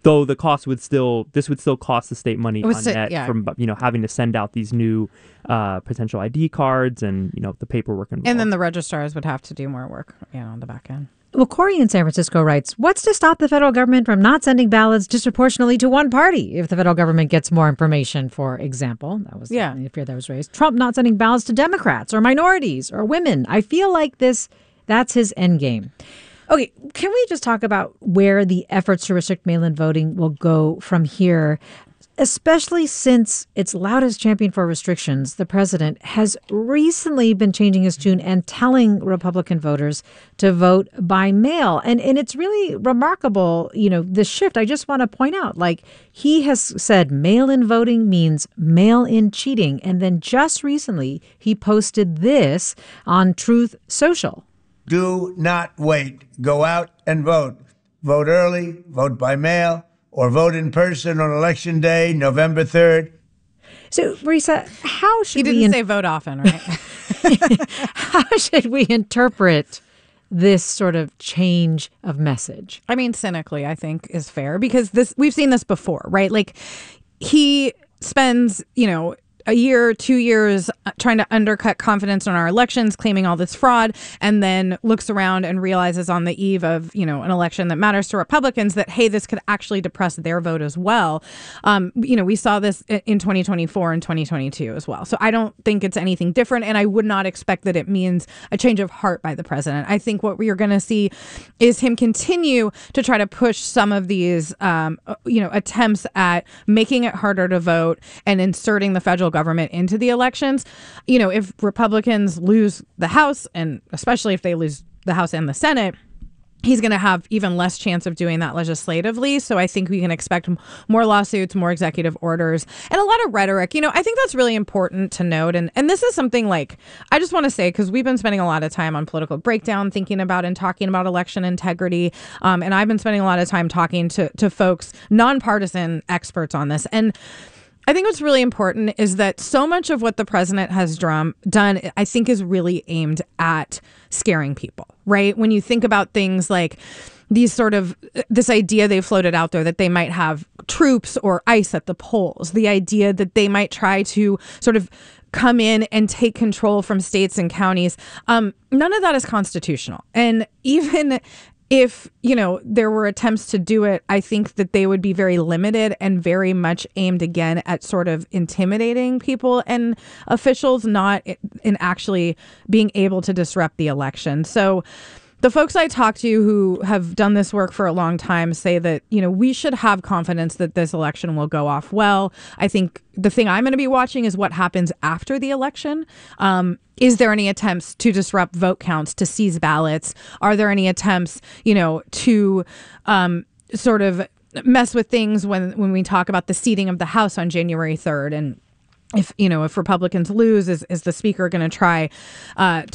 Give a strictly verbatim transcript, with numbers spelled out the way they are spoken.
though the cost would still, this would still cost the state money on st- net yeah. from, you know, having to send out these new uh, potential I D cards and, you know, the paperwork involved. And then the registrars would have to do more work, you know, on the back end. Well, Corey in San Francisco writes, what's to stop the federal government from not sending ballots disproportionately to one party if the federal government gets more information, for example? That was yeah. the fear that was raised. Trump not sending ballots to Democrats or minorities or women. I feel like this, that's his end game. Okay, can we just talk about where the efforts to restrict mail-in voting will go from here? Especially since its loudest champion for restrictions, the president, has recently been changing his tune and telling Republican voters to vote by mail. And and it's really remarkable, you know, this shift. I just want to point out, like, he has said mail-in voting means mail-in cheating. And then just recently, he posted this on Truth Social. Do not wait. Go out and vote. Vote early, vote by mail, or vote in person on Election Day, November third. So, Marisa, how should we... He didn't in- say vote often, right? How should we interpret this sort of change of message? I mean, cynically, I think is fair, because this we've seen this before, right? Like, he spends, you know, a year, two years trying to undercut confidence in our elections, claiming all this fraud, and then looks around and realizes on the eve of, you know, an election that matters to Republicans that, hey, this could actually depress their vote as well. Um, you know, we saw this in twenty twenty-four and twenty twenty-two as well. So I don't think it's anything different, and I would not expect that it means a change of heart by the president. I think what we are going to see is him continue to try to push some of these, um, you know, attempts at making it harder to vote and inserting the federal government into the elections. You know, if Republicans lose the House, and especially if they lose the House and the Senate, he's going to have even less chance of doing that legislatively. So I think we can expect more lawsuits, more executive orders, and a lot of rhetoric. You know, I think that's really important to note. And, and this is something, like, I just want to say, because we've been spending a lot of time on Political Breakdown thinking about and talking about election integrity. Um, and I've been spending a lot of time talking to, to folks, nonpartisan experts on this. And I think what's really important is that so much of what the president has drum, done, I think, is really aimed at scaring people, right? When you think about things like these sort of, this idea they floated out there that they might have troops or ICE at the polls, the idea that they might try to sort of come in and take control from states and counties. Um, none of that is constitutional. And even if, you know, there were attempts to do it, I think that they would be very limited and very much aimed, again, at sort of intimidating people and officials, not in actually being able to disrupt the election. So the folks I talk to who have done this work for a long time say that, you know, we should have confidence that this election will go off well. I think the thing I'm going to be watching is what happens after the election. Um, is there any attempts to disrupt vote counts, to seize ballots? Are there any attempts, you know, to um, sort of mess with things when, when we talk about the seating of the House on January third? And if, you know, if Republicans lose, is, is the speaker going to try uh,